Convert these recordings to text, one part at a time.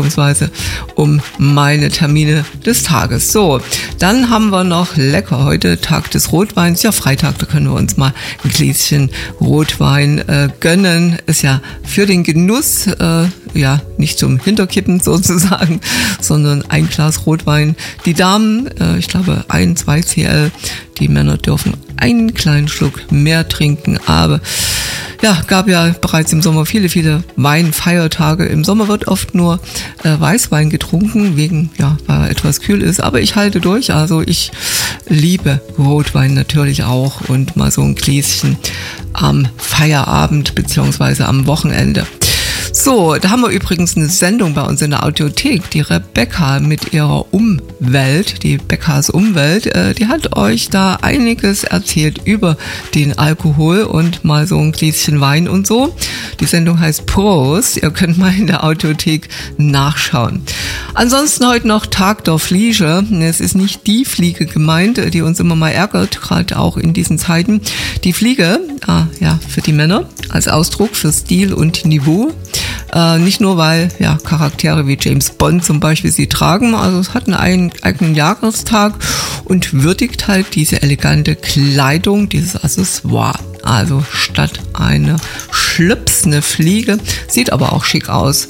beziehungsweise um meine Termine des Tages. So, dann haben wir noch lecker heute Tag des Rotweins. Ja, Freitag, da können wir uns mal ein Gläschen Rotwein gönnen. Ist ja für den Genuss, ja, nicht zum Hinterkippen sozusagen, sondern ein Glas Rotwein. Die Damen, ich glaube 1-2 CL, die Männer dürfen einen kleinen Schluck mehr trinken, aber ja, gab ja bereits im Sommer viele Weinfeiertage. Im Sommer wird oft nur Weißwein getrunken, weil er etwas kühl ist. Aber ich halte durch, also ich liebe Rotwein natürlich auch und mal so ein Gläschen am Feierabend beziehungsweise am Wochenende. So, da haben wir übrigens eine Sendung bei uns in der Audiothek, die Rebecca mit ihrer Umwelt, die Beccas Umwelt, die hat euch da einiges erzählt über den Alkohol und mal so ein Gläschen Wein und so. Die Sendung heißt Prost, ihr könnt mal in der Audiothek nachschauen. Ansonsten heute noch Tag der Fliege. Es ist nicht die Fliege gemeint, die uns immer mal ärgert, gerade auch in diesen Zeiten. Die Fliege, für die Männer, als Ausdruck für Stil und Niveau. Nicht nur, weil Charaktere wie James Bond zum Beispiel sie tragen, also es hat einen eigenen Jahrestag und würdigt halt diese elegante Kleidung, dieses Accessoire. Also statt eine Schlips, eine Fliege, sieht aber auch schick aus,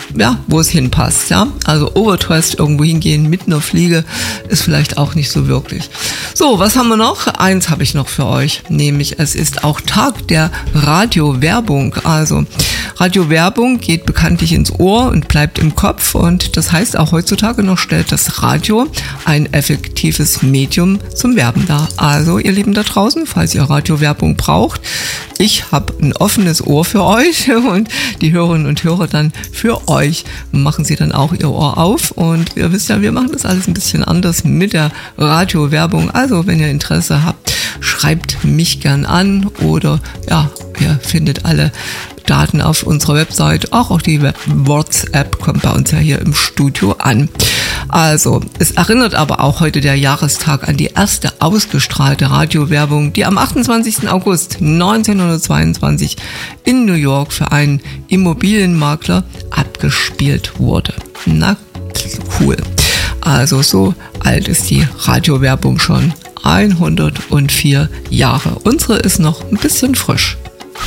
wo es hinpasst. Ja? Also overdressed irgendwo hingehen mit einer Fliege ist vielleicht auch nicht so wirklich. So, was haben wir noch? Eins habe ich noch für euch, nämlich es ist auch Tag der Radiowerbung. Also Radiowerbung geht bekanntlich ins Ohr und bleibt im Kopf und das heißt auch heutzutage noch stellt das Radio ein effektives Medium zum Werben dar. Also ihr Lieben da draußen, falls ihr Radiowerbung braucht, ich habe ein offenes Ohr für euch und die Hörerinnen und Hörer dann für euch machen sie dann auch ihr Ohr auf und ihr wisst ja, wir machen das alles ein bisschen anders mit der Radiowerbung. Also wenn ihr Interesse habt, schreibt mich gern an oder ihr findet alle Daten auf unserer Website, auch die WhatsApp kommt bei uns ja hier im Studio an. Also, es erinnert aber auch heute der Jahrestag an die erste ausgestrahlte Radiowerbung, die am 28. August 1922 in New York für einen Immobilienmakler abgespielt wurde. Na, cool. Also, so alt ist die Radiowerbung schon. 104 Jahre. Unsere ist noch ein bisschen frisch.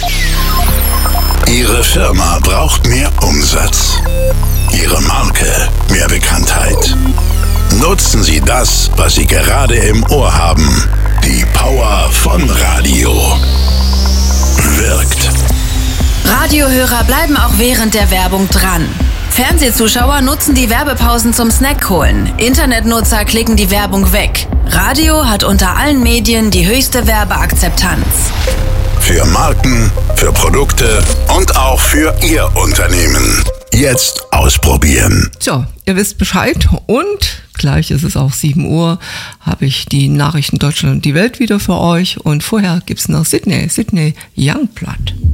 Ihre Firma braucht mehr Umsatz. Ihre Marke mehr Bekanntheit. Nutzen Sie das, was Sie gerade im Ohr haben. Die Power von Radio. Wirkt. Radiohörer bleiben auch während der Werbung dran. Fernsehzuschauer nutzen die Werbepausen zum Snack holen. Internetnutzer klicken die Werbung weg. Radio hat unter allen Medien die höchste Werbeakzeptanz. Für Marken, für Produkte und auch für Ihr Unternehmen. Jetzt ausprobieren. So, ihr wisst Bescheid und gleich ist es auch 7 Uhr, habe ich die Nachrichten Deutschland und die Welt wieder für euch und vorher gibt's noch Sydney Youngblood.